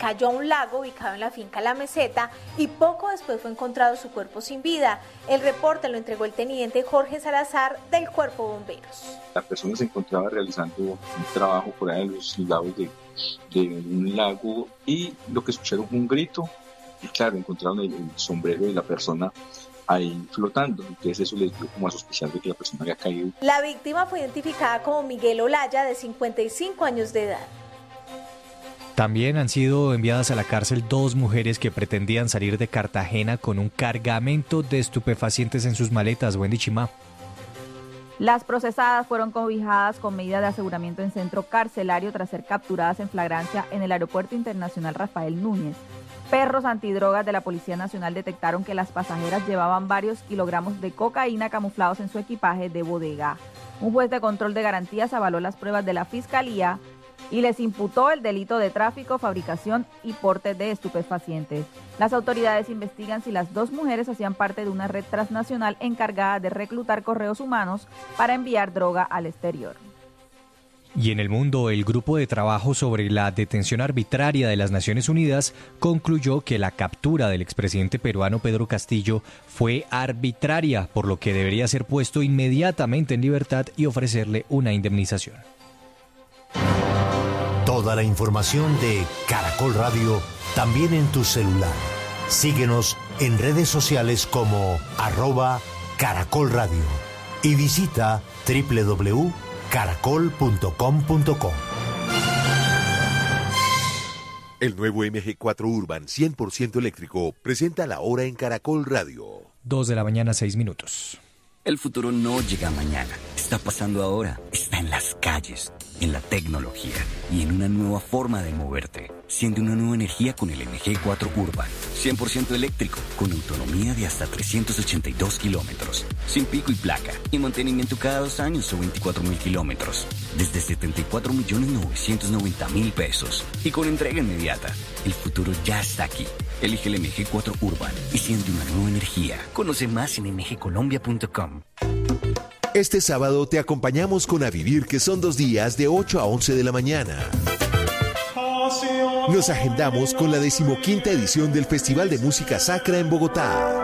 cayó a un lago ubicado en la finca La Meseta y poco después fue encontrado su cuerpo sin vida. El reporte lo entregó el teniente Jorge Salazar del Cuerpo de Bomberos. La persona se encontraba realizando un trabajo por ahí en los lados de un lago y lo que escucharon fue un grito y claro, encontraron el sombrero de la persona ahí flotando, entonces eso les dio como a sospechar de que la persona había caído. La víctima fue identificada como Miguel Olaya, de 55 años de edad. También han sido enviadas a la cárcel 2 mujeres que pretendían salir de Cartagena con un cargamento de estupefacientes en sus maletas. Wendy Chimá. Las procesadas fueron cobijadas con medida de aseguramiento en centro carcelario tras ser capturadas en flagrancia en el Aeropuerto Internacional Rafael Núñez. Perros antidrogas de la Policía Nacional detectaron que las pasajeras llevaban varios kilogramos de cocaína camuflados en su equipaje de bodega. Un juez de control de garantías avaló las pruebas de la Fiscalía y les imputó el delito de tráfico, fabricación y porte de estupefacientes. Las autoridades investigan si las 2 mujeres hacían parte de una red transnacional encargada de reclutar correos humanos para enviar droga al exterior. Y en el mundo, el Grupo de Trabajo sobre la Detención Arbitraria de las Naciones Unidas concluyó que la captura del expresidente peruano Pedro Castillo fue arbitraria, por lo que debería ser puesto inmediatamente en libertad y ofrecerle una indemnización. Toda la información de Caracol Radio también en tu celular. Síguenos en redes sociales como @Caracol Radio y visita www.caracol.com.co. El nuevo MG4 Urban 100% eléctrico presenta la hora en Caracol Radio. 2:06 a.m. El futuro no llega mañana, está pasando ahora, está en las calles, en la tecnología y en una nueva forma de moverte. Siente una nueva energía con el MG4 Urban, 100% eléctrico, con autonomía de hasta 382 kilómetros, sin pico y placa, y mantenimiento cada 2 años o 24.000 kilómetros, desde 74.990.000 pesos, y con entrega inmediata. El futuro ya está aquí. Elige el MG4 Urban y siente una nueva energía. Conoce más en mgcolombia.com. Este sábado te acompañamos con A Vivir, que son 2 días de 8 a 11 de la mañana. Nos agendamos con la 15ª edición del Festival de Música Sacra en Bogotá.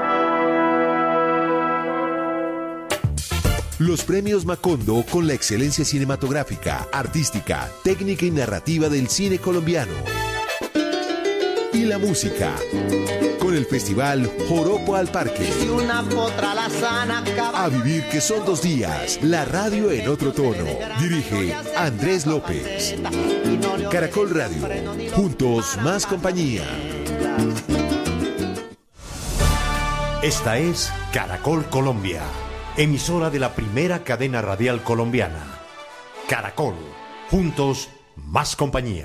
Los premios Macondo con la excelencia cinematográfica, artística, técnica y narrativa del cine colombiano. Y la música, con el festival Joropo al Parque. A Vivir, que son 2 días, la radio en otro tono. Dirige Andrés López. Caracol Radio, juntos más compañía. Esta es Caracol Colombia, emisora de la primera cadena radial colombiana. Caracol, juntos más compañía.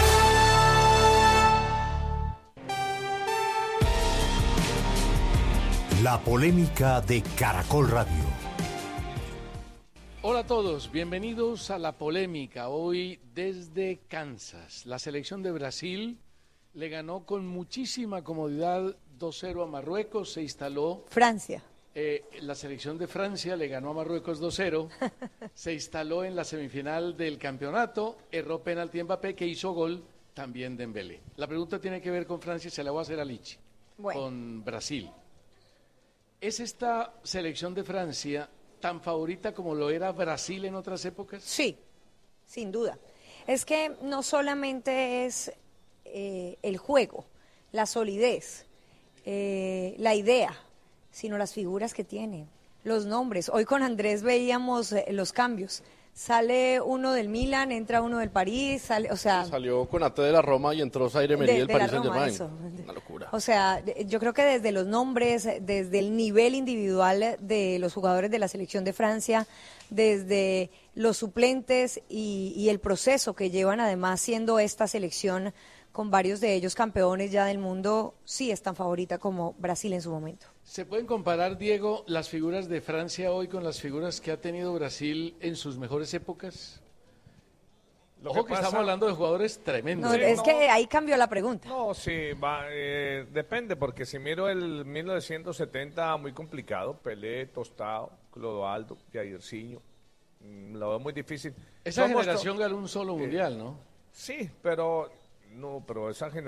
La polémica de Caracol Radio. Hola a todos, bienvenidos a La Polémica. Hoy desde Kansas. La selección de Brasil le ganó con muchísima comodidad 2-0 a Marruecos. Se instaló Francia. La selección de Francia le ganó a Marruecos 2-0. Se instaló en la semifinal del campeonato. Erró penalti Mbappé, que hizo gol también Dembélé. La pregunta tiene que ver con Francia, se la voy a hacer a Lichi. Bueno. Con Brasil. ¿Es esta selección de Francia tan favorita como lo era Brasil en otras épocas? Sí, sin duda. Es que no solamente es el juego, la solidez, la idea, sino las figuras que tiene, los nombres. Hoy con Andrés veíamos los cambios. Sale uno del Milan, entra uno del París, sale, o sea... Salió Konaté de la Roma y entró Zaire Emery del Paris Saint-Germain. Una locura. O sea, yo creo que desde los nombres, desde el nivel individual de los jugadores de la selección de Francia, desde los suplentes y el proceso que llevan además siendo esta selección con varios de ellos campeones ya del mundo, sí es tan favorita como Brasil en su momento. ¿Se pueden comparar, Diego, las figuras de Francia hoy con las figuras que ha tenido Brasil en sus mejores épocas? Ojo que estamos hablando de jugadores tremendos. No, es que ahí cambió la pregunta. No, sí, depende, porque si miro el 1970, muy complicado. Pelé, Tostado, Clodoaldo, Jairzinho. Lo veo muy difícil. Esa generación ganó un solo mundial, ¿no? Sí, pero esa generación